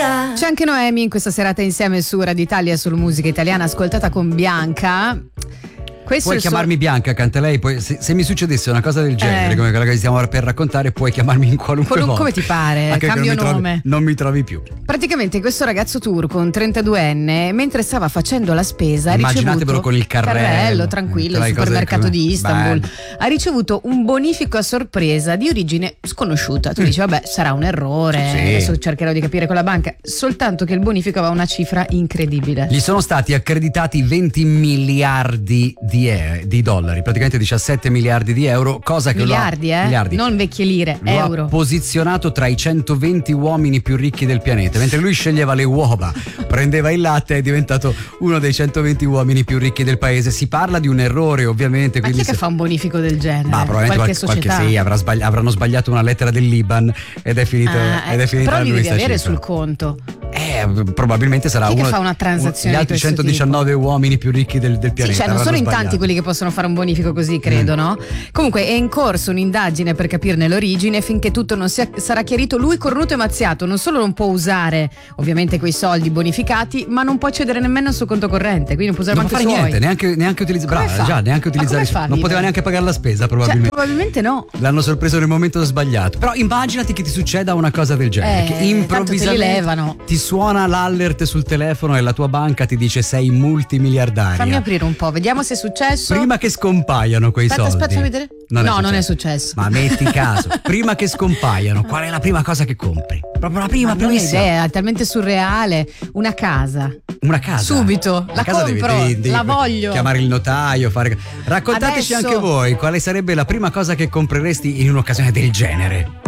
via. C'è anche Noemi in questa serata insieme su Radio Italia, sul Musica Italiana, ascoltata con Bianca. Questo puoi chiamarmi Bianca, canta lei. Se mi succedesse una cosa del genere, come quella che stiamo per raccontare, puoi chiamarmi in qualunque modo. Come ti pare, anche cambio nome. Non mi trovi più. Praticamente questo ragazzo turco, un 32enne, mentre stava facendo la spesa, immaginatevelo con il carrello tranquillo, al supermercato di Istanbul, ha ricevuto un bonifico a sorpresa di origine sconosciuta. Tu dici, vabbè, sarà un errore, sì. Adesso cercherò di capire con la banca. Soltanto che il bonifico aveva una cifra incredibile. Gli sono stati accreditati 20 miliardi di dollari, praticamente 17 miliardi di euro, cosa che miliardi, non vecchie lire, lo euro. Ha posizionato tra i 120 uomini più ricchi del pianeta. Mentre lui sceglieva le uova, prendeva il latte, è diventato uno dei 120 uomini più ricchi del paese. Si parla di un errore, ovviamente. Ma chi è che fa un bonifico del genere? Ma probabilmente qualche società. Sì, avranno sbagliato una lettera del Liban ed è finito. Però li devi avere sul conto. Probabilmente sarà chi uno che fa una transazione gli altri di questo 119 tipo? Uomini più ricchi del pianeta. Sì, cioè non sono in tanti quelli che possono fare un bonifico così, credo, no? Comunque è in corso un'indagine per capirne l'origine. Finché tutto non sarà chiarito, lui, cornuto e mazziato, non solo non può usare ovviamente quei soldi bonificati, ma non può accedere nemmeno al suo conto corrente, quindi non può usare non manco i fare suoi. niente, neanche utilizzare. Brava, già, neanche utilizzare. Non poteva neanche pagare la spesa, probabilmente. Cioè, probabilmente no. L'hanno sorpreso nel momento sbagliato. Però immaginati che ti succeda una cosa del genere, che improvvisamente ti suona l'alert sul telefono e la tua banca ti dice sei multimiliardaria. Fammi aprire un po', vediamo se è successo. Prima che scompaiano quei soldi. Aspetta, vedere. Non è successo. Ma metti caso, prima che scompaiano, qual è la prima cosa che compri? Proprio la primissima idea, è talmente surreale. Una casa. Subito, la compro, devi la voglio. Chiamare il notaio, Raccontateci anche voi quale sarebbe la prima cosa che compreresti in un'occasione del genere.